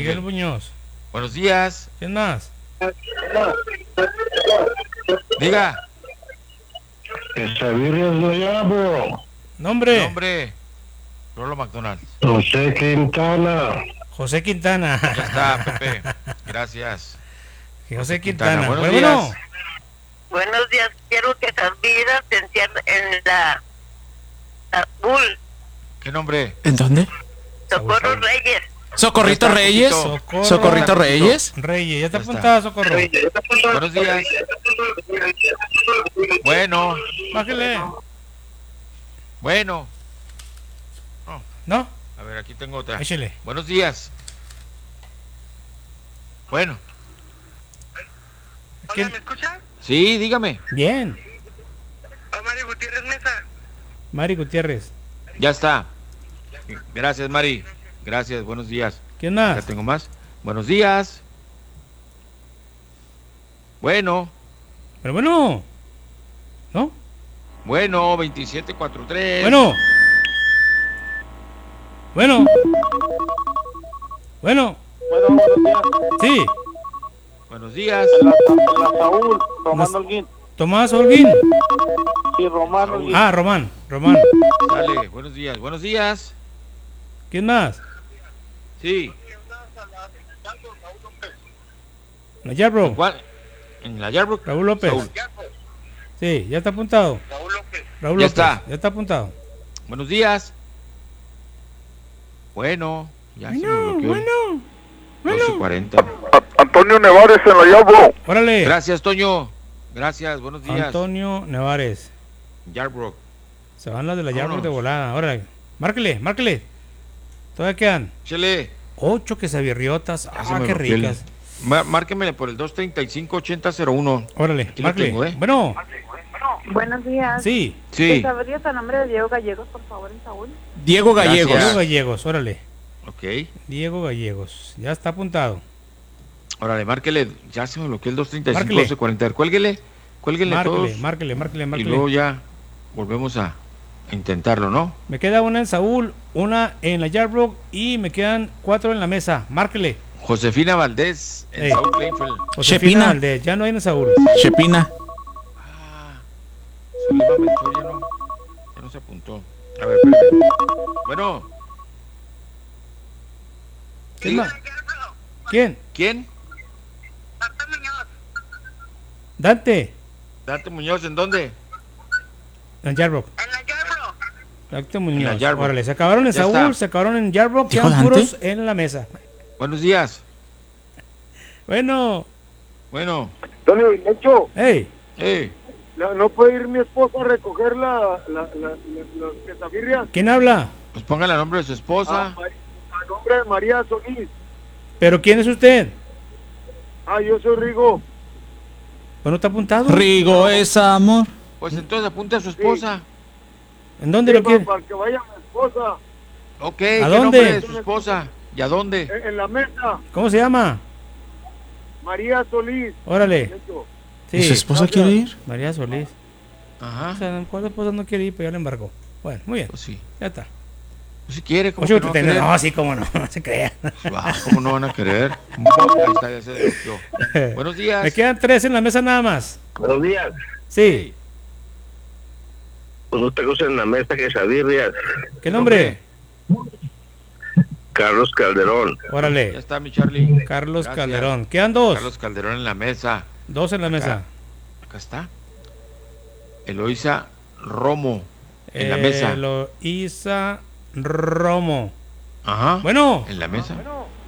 Miguel Muñoz. Buenos días. ¿Quién más? Diga. Quesabirrias lo llamo. Nombre. Nombre. Rolo McDonald. José Quintana. José Quintana. Ya está, Pepe. Gracias. José Quintana. Buenos Bueno. días. Buenos días, quiero que Quesabirrias se encierre en la Bull, ¿Qué nombre? ¿En dónde? Socorro Reyes. ¿Socorrito Ya está, Reyes? Coquito. ¿Socorrito Reyes? Reyes, ya está Ya está. apuntada, Socorro. Buenos días. Bueno. Bájale. Bueno. ¿No? A ver, aquí tengo otra. Échale. Buenos días. Bueno. ¿Quién? ¿Me escuchan? Sí, dígame. Bien. Mario Gutiérrez Mesa. Mari Gutiérrez. Ya está. Gracias, Mari. Gracias, buenos días. ¿Quién Ya más? tengo más. Buenos días. Bueno. Pero bueno. ¿No? Bueno, 2743. Bueno. Bueno. Bueno. Bueno, buenos días. Sí. Buenos días. La Saúl, Román Holguín. Tomás Holguín. Sí, Román Holguín. Ah, Román. Román. Dale, buenos días. Buenos días. ¿Quién más? Sí. La Yarbrough. ¿Cuál? En la Yarbrough. Raúl López. Saúl. Sí, ya está apuntado. Raúl Ya López. está. Ya está apuntado. Buenos días. Bueno, ya se me bloqueó. Bueno. 12:40. Antonio Nevares en la llamo. Órale. Gracias, Toño. Gracias, buenos días. Antonio Nevares. Yarbrough. Se van las de la Yarbrough Vámonos. de volada. Órale. Márquele, márquele. Todavía quedan Chele. 8 quesabirriotas. Ya se Ah, me qué bloqueó el- ricas. Márquemele por el 235-8001. Órale, Aquí lo márquele. tengo, ¿eh? Bueno, Buenos días. sí. Sí. ¿Sabrías el nombre de Diego Gallegos, por favor, en Saúl? Diego Gallegos. Gracias. Diego Gallegos, órale. Ok. Diego Gallegos. Ya está apuntado. Órale, márquele. Ya se me bloqueó el Márquele. 235-1240. Cuélguele. Cuélguenle todos. Márquele, márquele, Y márquele. luego ya volvemos a intentarlo, ¿no? Me queda una en Saúl, una en la Yarbrough y me quedan 4 en la mesa. Márquele. Josefina Valdés en Ey. South Plainfield. Josefina Chepina. Valdés, ya no hay en Saúl. Chepina. Ah, Zulema Melchor ya no se apuntó. A ver, espérame. Bueno, ¿Quién más? ¿Quién? ¿quién? Dante. Dante Muñoz, ¿en dónde? En Yarbrough. En la Yarbrough. Dante Muñoz. Yarbrough. Órale, se acabaron en Ya Saúl, está. se acabaron en Yarbrough, ¿Dijo quedan Dante? puros en la mesa. Buenos días. Bueno, Bueno, Antonio, Lecho, hey, ¿no puede ir mi esposa a recoger las quesabirrias? ¿quién habla? pues póngale el nombre de su esposa. A nombre de María Solís. ¿Pero quién es usted? Yo soy Rigo. ¿Bueno está apuntado? Rigo es amor. Pues entonces apunte a su esposa. ¿En dónde lo quiere? Para que vaya mi esposa. Ok, ¿qué dónde? nombre de su esposa? ¿Y a dónde? En la mesa. ¿Cómo se llama? María Solís. Órale. Lecho. ¿Y su Sí, esposa quiere ir? María Solís. O Ajá. sea, ¿cuál esposa no quiere ir? Pero ya le embargó. Bueno, muy bien, Pues sí. ya está. Pues si quiere, ¿cómo 8 que no va a querer? No, sí, cómo no, no se crea. ¿Cómo no van a querer? Ahí está, ya se desbloqueó. Buenos días. Me quedan 3 en la mesa nada más. Buenos días. Sí. Pues no tengo en la mesa quesabirrias. ¿Qué nombre? Carlos Calderón. Ya Órale. está mi Charlie. Carlos Gracias. Calderón. Quedan 2. Carlos Calderón en la mesa. 2 en la mesa. Acá está. Eloisa Romo en la mesa. Eloisa Romo. Ajá. Bueno. En la mesa.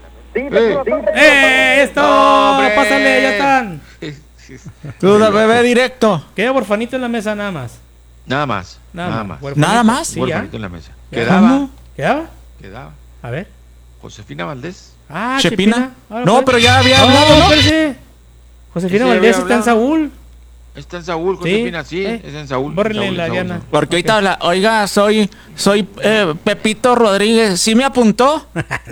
¡Esto! No, hombre. ¡Pásale! ¡Ya están! Tú, bebé directo. Queda Borfanito en la mesa nada más. Nada más. Nada más. Huerfanito. ¿Nada más? Sí, ya. Huerfanito en la mesa. Ya. Quedaba. ¿Cómo? ¿Quedaba? Quedaba. A ver. Josefina Valdés. Ah, ¿Chepina? Ahora, No, pues. pero ya había No, hablado, ¿no? espérese. Josefina Sí, Valdés había está en hablado. Saúl. Está en Saúl, Josefina, sí. Es en Saúl. Bórrenle Saúl, la Saúl, Diana. Saúl. Porque ahorita habla, oiga, soy Pepito Rodríguez. ¿Sí me apuntó?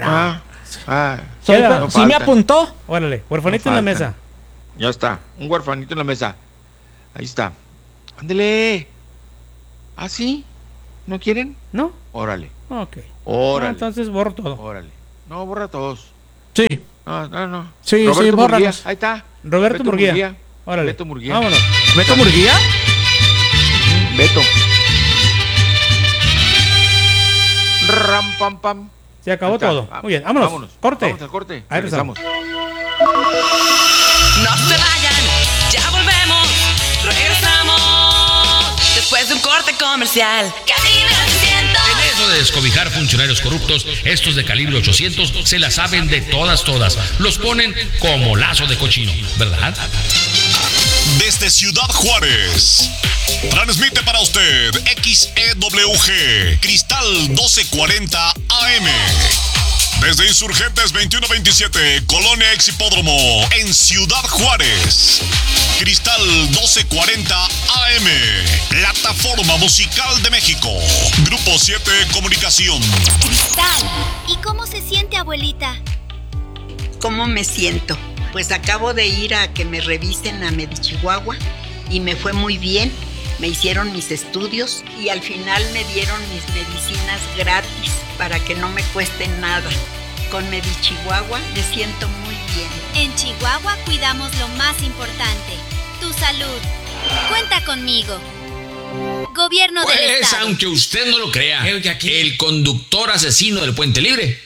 Queda. no ¿Sí me faltan. apuntó? Órale, huerfanito No en la faltan. mesa. Ya está. Un huerfanito en la mesa. Ahí está. Ándele. ¿Ah, sí? ¿No quieren? ¿No? Órale. Ok. Órale. Ah, entonces borro todo. Órale. No, borra todos. Sí. No. Sí, Roberto sí, Murguía, bórranos. ahí está. Roberto Murguía. Órale. Beto Murguía. Vámonos. ¿Beto Murguía? Beto. Ram, pam, pam. Se acabó Ahí está. todo. Muy bien, vámonos. Corte. Vamos al corte. Ahí regresamos. No se vayan, ya volvemos, regresamos después de un corte comercial. Calibre 800. En eso de descobijar funcionarios corruptos, estos de calibre 800 se la saben de todas. Los ponen como lazo de cochino, ¿verdad? Desde Ciudad Juárez, transmite para usted XEWG Cristal 1240 AM. Desde Insurgentes 2127, Colonia Ex Hipódromo, en Ciudad Juárez. Cristal 1240 AM, Plataforma Musical de México. Grupo 7 Comunicación. Cristal, ¿y cómo se siente, abuelita? ¿Cómo me siento? Pues acabo de ir a que me revisen a Medichihuahua y me fue muy bien. Me hicieron mis estudios y al final me dieron mis medicinas gratis para que no me cueste nada. Con Medichihuahua me siento muy bien. En Chihuahua cuidamos lo más importante, tu salud. Cuenta conmigo. Gobierno del Pues, Estado. aunque usted no lo crea, el conductor asesino del Puente Libre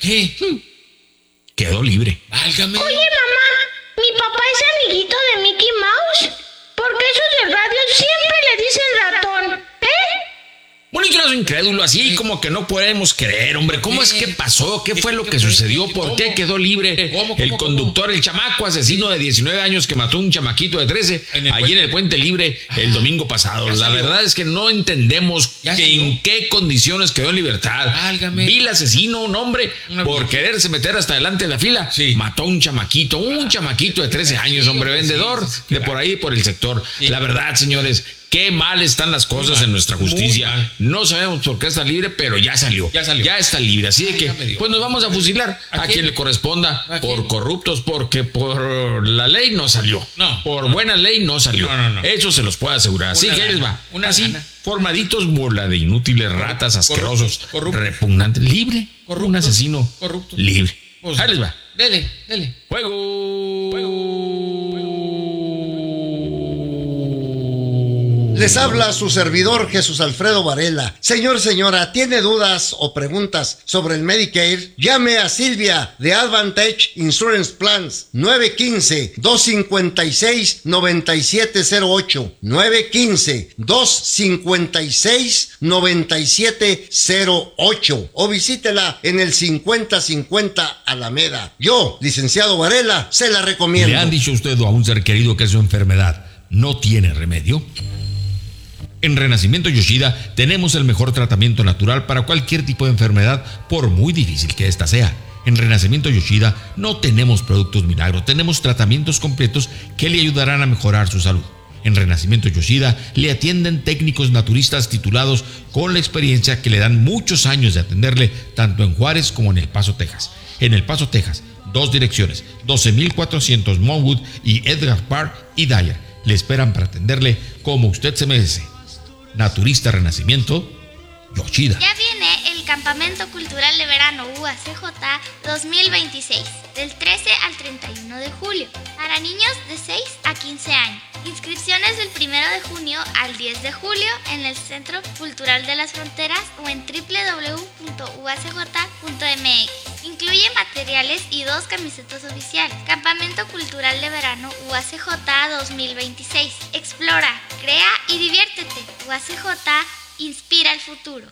quedó libre. Válgame. Oye, mamá, mi papá es amiguito de Mickey Mouse. ¿Por qué esos de radio siempre le dicen ratón? Bueno, yo no soy incrédulo, así como que no podemos creer, hombre. ¿Cómo es que pasó? ¿Qué fue lo que sucedió? ¿Por qué quedó libre el conductor, el chamaco asesino de 19 años que mató a un chamaquito de 13 allí en el Puente Libre el domingo pasado? La verdad es que no entendemos en qué condiciones quedó en libertad. Vil asesino, un hombre, por quererse meter hasta delante de la fila, mató a un chamaquito de 13 años, hombre, vendedor de por ahí, por el sector. La verdad, señores, qué mal están las cosas en nuestra justicia. No sabemos por qué está libre, pero ya salió. Ya está libre. Así de que, pues nos vamos a fusilar a quien le corresponda por corruptos, porque por la ley no salió. Por buena ley no salió. Eso se los puedo asegurar. Así que ahí les va. Así, formaditos, bola de inútiles, ratas, asquerosos, repugnantes. Libre. Un asesino libre. Ahí les va. Dele. Fuego. Les habla su servidor Jesús Alfredo Varela. Señora, ¿tiene dudas o preguntas sobre el Medicare? Llame a Silvia de Advantage Insurance Plans 915-256-9708 915-256-9708 o visítela en el 5050 Alameda. Yo, licenciado Varela, se la recomiendo. ¿Le han dicho usted a un ser querido que su enfermedad no tiene remedio? En Renacimiento Yoshida tenemos el mejor tratamiento natural para cualquier tipo de enfermedad, por muy difícil que ésta sea. En Renacimiento Yoshida no tenemos productos milagros, tenemos tratamientos completos que le ayudarán a mejorar su salud. En Renacimiento Yoshida le atienden técnicos naturistas titulados con la experiencia que le dan muchos años de atenderle tanto en Juárez como en El Paso, Texas. En El Paso, Texas, 2 direcciones, 12400 Monwood y Edgar Park y Dyer. Le esperan para atenderle como usted se merece. Naturista Renacimiento Yoshida. Ya viene el Campamento Cultural de Verano UACJ 2026, del 13 al 31 de julio, para niños de 6 a 15 años. Inscripciones del 1 de junio al 10 de julio en el Centro Cultural de las Fronteras o en www.uacj.mx. Incluye materiales y 2 camisetas oficiales. Campamento Cultural de Verano UACJ 2026. Explora, crea y diviértete. UACJ inspira el futuro.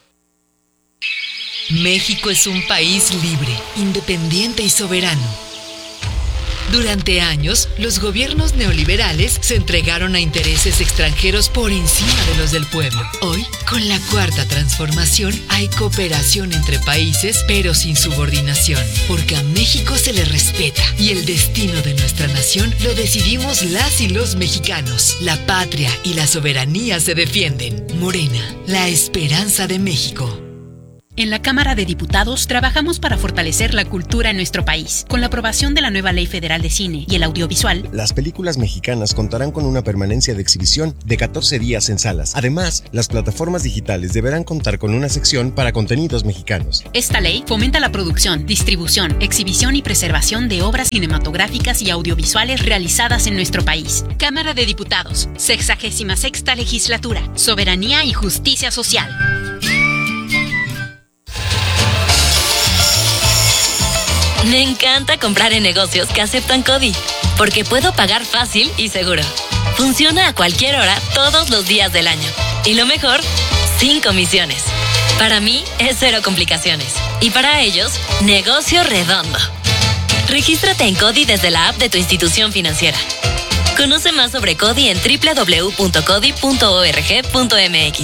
México es un país libre, independiente y soberano. Durante años, los gobiernos neoliberales se entregaron a intereses extranjeros por encima de los del pueblo. Hoy, con la Cuarta Transformación, hay cooperación entre países, pero sin subordinación, porque a México se le respeta y el destino de nuestra nación lo decidimos las y los mexicanos. La patria y la soberanía se defienden. Morena, la esperanza de México. En la Cámara de Diputados trabajamos para fortalecer la cultura en nuestro país. Con la aprobación de la nueva Ley Federal de Cine y el Audiovisual, las películas mexicanas contarán con una permanencia de exhibición de 14 días en salas. Además, las plataformas digitales deberán contar con una sección para contenidos mexicanos. Esta ley fomenta la producción, distribución, exhibición y preservación de obras cinematográficas y audiovisuales realizadas en nuestro país. Cámara de Diputados, 66ª Legislatura, Soberanía y Justicia Social. Me encanta comprar en negocios que aceptan CODI, porque puedo pagar fácil y seguro. Funciona a cualquier hora, todos los días del año. Y lo mejor, sin comisiones. Para mí es cero complicaciones. Y para ellos, negocio redondo. Regístrate en CODI desde la app de tu institución financiera. Conoce más sobre CODI en www.codi.org.mx.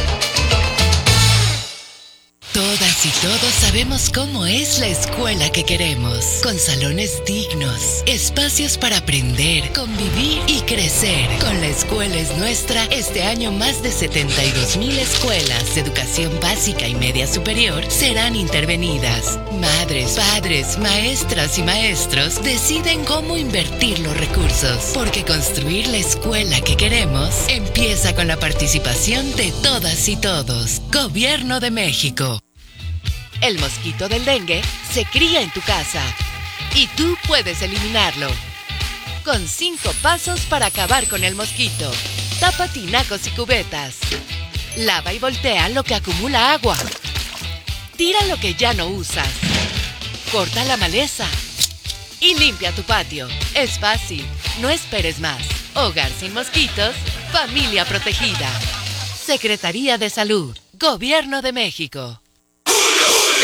Todas y todos sabemos cómo es la escuela que queremos, con salones dignos, espacios para aprender, convivir y crecer. Con La Escuela es Nuestra, este año más de 72,000 escuelas de educación básica y media superior serán intervenidas. Madres, padres, maestras y maestros deciden cómo invertir los recursos, porque construir la escuela que queremos empieza con la participación de todas y todos. Gobierno de México. El mosquito del dengue se cría en tu casa y tú puedes eliminarlo. Con 5 pasos para acabar con el mosquito. Tapa tinacos y cubetas. Lava y voltea lo que acumula agua. Tira lo que ya no usas. Corta la maleza. Y limpia tu patio. Es fácil. No esperes más. Hogar sin mosquitos. Familia protegida. Secretaría de Salud. Gobierno de México.